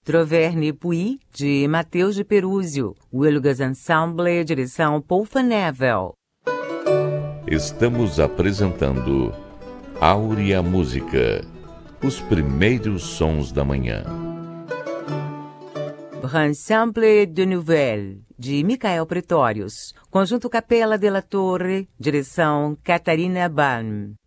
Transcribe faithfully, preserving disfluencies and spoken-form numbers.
Troverne Puy, de Matheus de Perúzio. Wilgas Ensemble, direção Paul Van Nevel. Estamos apresentando Áurea Música, os primeiros sons da manhã. Ensemble de Nouvelle, de Michael Pretorius. Conjunto Capela della Torre, direção Catarina Balm.